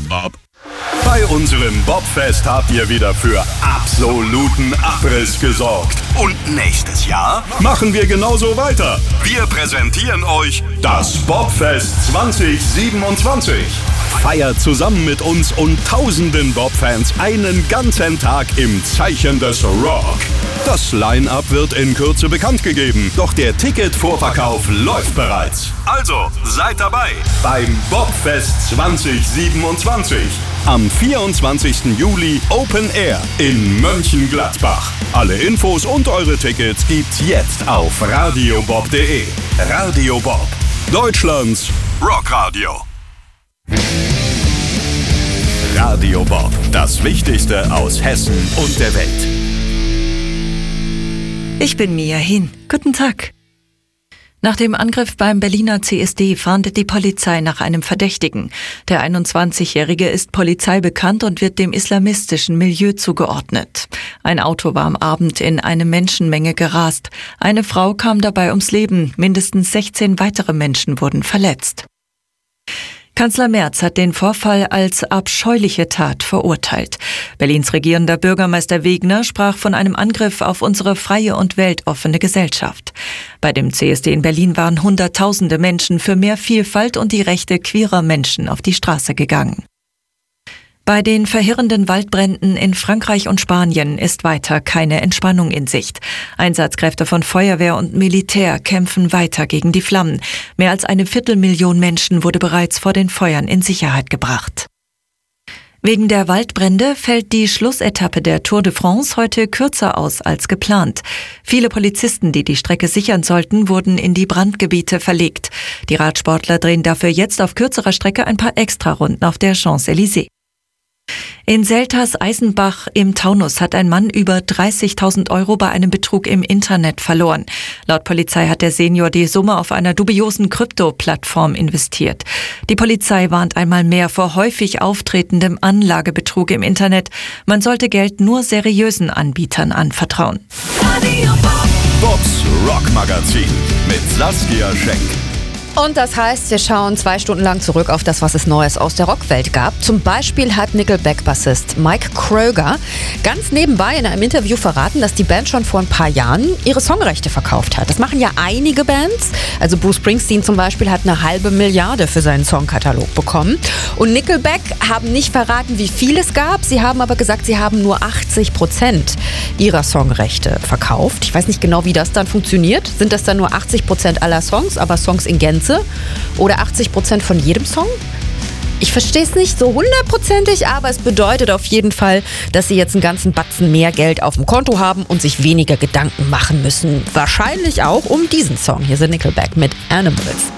Bob. Bei unserem Bobfest habt ihr wieder für absoluten Abriss gesorgt. Und nächstes Jahr machen wir genauso weiter. Wir präsentieren euch das Bobfest 2027. Feiert zusammen mit uns und tausenden Bob-Fans einen ganzen Tag im Zeichen des Rock. Das Line-Up wird in Kürze bekannt gegeben, doch der Ticketvorverkauf läuft bereits. Also seid dabei beim Bobfest 2027. Am 24. Juli Open Air in Mönchengladbach. Alle Infos und eure Tickets gibt's jetzt auf radiobob.de. Radio Bob, Deutschlands Rockradio. Radio Bob, das Wichtigste aus Hessen und der Welt. Ich bin Mia Hin. Guten Tag. Nach dem Angriff beim Berliner CSD fahndet die Polizei nach einem Verdächtigen. Der 21-Jährige ist polizeibekannt und wird dem islamistischen Milieu zugeordnet. Ein Auto war am Abend in eine Menschenmenge gerast. Eine Frau kam dabei ums Leben. Mindestens 16 weitere Menschen wurden verletzt. Kanzler Merz hat den Vorfall als abscheuliche Tat verurteilt. Berlins regierender Bürgermeister Wegner sprach von einem Angriff auf unsere freie und weltoffene Gesellschaft. Bei dem CSD in Berlin waren Hunderttausende Menschen für mehr Vielfalt und die Rechte queerer Menschen auf die Straße gegangen. Bei den verheerenden Waldbränden in Frankreich und Spanien ist weiter keine Entspannung in Sicht. Einsatzkräfte von Feuerwehr und Militär kämpfen weiter gegen die Flammen. Mehr als 250.000 Menschen wurde bereits vor den Feuern in Sicherheit gebracht. Wegen der Waldbrände fällt die Schlussetappe der Tour de France heute kürzer aus als geplant. Viele Polizisten, die die Strecke sichern sollten, wurden in die Brandgebiete verlegt. Die Radsportler drehen dafür jetzt auf kürzerer Strecke ein paar Extrarunden auf der Champs-Élysées. In Selters-Eisenbach im Taunus hat ein Mann über 30.000 € bei einem Betrug im Internet verloren. Laut Polizei hat der Senior die Summe auf einer dubiosen Krypto-Plattform investiert. Die Polizei warnt einmal mehr vor häufig auftretendem Anlagebetrug im Internet. Man sollte Geld nur seriösen Anbietern anvertrauen. Bobs Rockmagazin mit Saskia Schenk. Und das heißt, wir schauen 2 Stunden lang zurück auf das, was es Neues aus der Rockwelt gab. Zum Beispiel hat Nickelback-Bassist Mike Kroeger ganz nebenbei in einem Interview verraten, dass die Band schon vor ein paar Jahren ihre Songrechte verkauft hat. Das machen ja einige Bands. Also Bruce Springsteen zum Beispiel hat 250 Milliarden für seinen Songkatalog bekommen. Und Nickelback haben nicht verraten, wie viel es gab. Sie haben aber gesagt, sie haben nur 80% ihrer Songrechte verkauft. Ich weiß nicht genau, wie das dann funktioniert. Sind das dann nur 80% aller Songs, aber Songs in Gänze? Oder 80% von jedem Song? Ich verstehe es nicht so 100%, aber es bedeutet auf jeden Fall, dass sie jetzt einen ganzen Batzen mehr Geld auf dem Konto haben und sich weniger Gedanken machen müssen. Wahrscheinlich auch um diesen Song. Hier sind Nickelback mit Animals.